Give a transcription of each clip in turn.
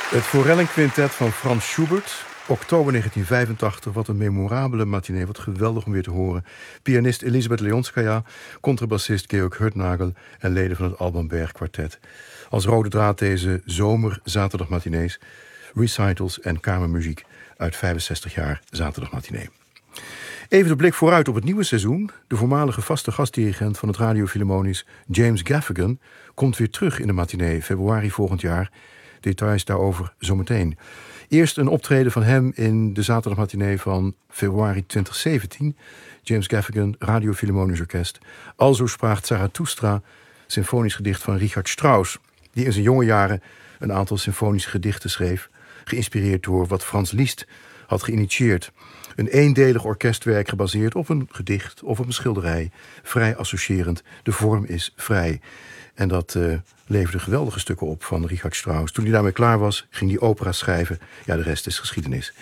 Het Forellenquintet van Franz Schubert, oktober 1985. Wat een memorabele matinee, wat geweldig om weer te horen. Pianist Elisabeth Leonskaya, contrabassist Georg Hurtnagel en leden van het Alban Berg Kwartet. Als rode draad deze zomer-zaterdagmatinees, recitals en kamermuziek uit 65 jaar zaterdagmatinee. Even de blik vooruit op het nieuwe seizoen. De voormalige vaste gastdirigent van het Radio Philharmonisch, James Gaffigan, komt weer terug in de matinee, februari volgend jaar. Details daarover zometeen. Eerst een optreden van hem in de zaterdagmatinee van februari 2017. James Gaffigan, Radio Philharmonisch Orkest. Also sprach Zarathustra, symfonisch gedicht van Richard Strauss, die in zijn jonge jaren een aantal symfonische gedichten schreef, geïnspireerd door wat Franz Liszt had geïnitieerd. Een eendelig orkestwerk gebaseerd op een gedicht of op een schilderij. Vrij associërend. De vorm is vrij. En dat leverde geweldige stukken op van Richard Strauss. Toen hij daarmee klaar was, ging hij opera schrijven. Ja, de rest is geschiedenis.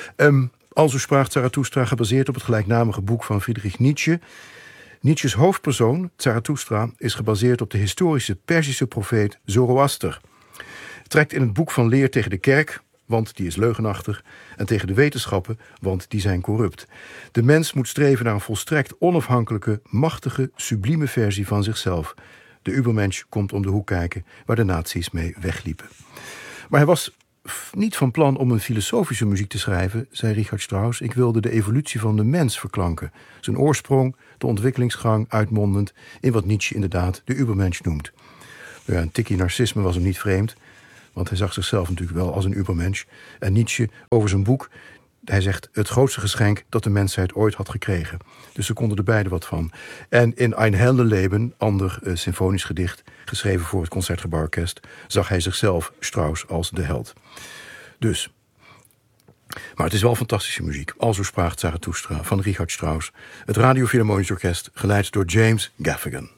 Also sprach Zarathustra, gebaseerd op het gelijknamige boek van Friedrich Nietzsche. Nietzsches hoofdpersoon, Zarathustra, is gebaseerd op de historische Perzische profeet Zoroaster. Trekt in het boek van leer tegen de kerk, want die is leugenachtig, en tegen de wetenschappen, want die zijn corrupt. De mens moet streven naar een volstrekt onafhankelijke, machtige, sublieme versie van zichzelf. De Übermensch komt om de hoek kijken, waar de nazi's mee wegliepen. Maar hij was niet van plan om een filosofische muziek te schrijven, zei Richard Strauss. Ik wilde de evolutie van de mens verklanken. Zijn oorsprong, de ontwikkelingsgang, uitmondend in wat Nietzsche inderdaad de Übermensch noemt. Ja, een tikkie narcisme was hem niet vreemd, want hij zag zichzelf natuurlijk wel als een Übermensch. En Nietzsche over zijn boek, hij zegt het grootste geschenk dat de mensheid ooit had gekregen. Dus ze konden er beide wat van. En in Ein Heldenleben, ander symfonisch gedicht, geschreven voor het Concertgebouworkest, zag hij zichzelf, Strauss, als de held. Dus. Maar het is wel fantastische muziek. Also sprach Zarathustra van Richard Strauss. Het Radio Philharmonisch Orkest, geleid door James Gaffigan.